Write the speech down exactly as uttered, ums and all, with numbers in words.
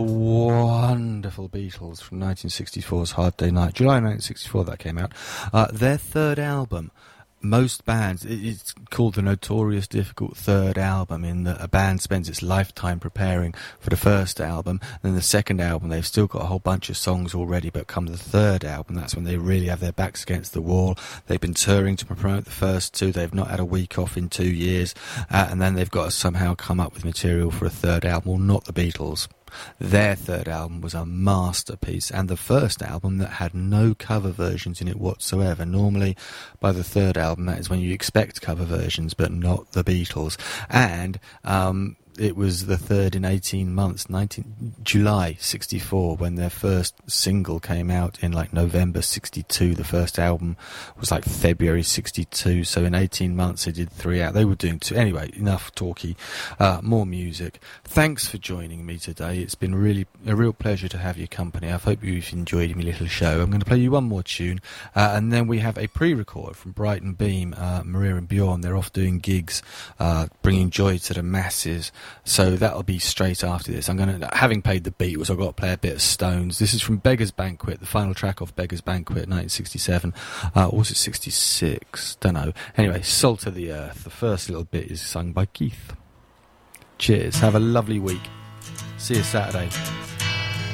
Wonderful Beatles from nineteen sixty-four's Hard Day Night, July nineteen sixty-four that came out. Uh, their third album. Most bands, it's called the notorious difficult third album, in that a band spends its lifetime preparing for the first album, and then the second album they've still got a whole bunch of songs already, but come the third album, that's when they really have their backs against the wall. They've been touring to promote the first two, they've not had a week off in two years, uh, and then they've got to somehow come up with material for a third album. Well, not the Beatles. Their third album was a masterpiece, and the first album that had no cover versions in it whatsoever. Normally, by the third album, that is when you expect cover versions, but not the Beatles. And um, it was the third in eighteen months, nineteen July sixty-four, when their first single came out in like November sixty-two. The first album was like February sixty-two, so in eighteen months they did three out. They were doing two. Anyway, enough talky, uh, more music. Thanks for joining me today. It's been really a real pleasure to have your company. I hope you've enjoyed my little show. I'm going to play you one more tune, uh, and then we have a pre-record from Brighton Beam, uh, Maria and Bjorn. They're off doing gigs, uh, bringing joy to the masses. So that'll be straight after this. I'm going to, having paid the Beatles, I've got to play a bit of Stones. This is from Beggar's Banquet, the final track off Beggar's Banquet, nineteen sixty-seven. Uh, or was it sixty-six? Don't know. Anyway, Salt of the Earth. The first little bit is sung by Keith. Cheers. Have a lovely week. See you Saturday.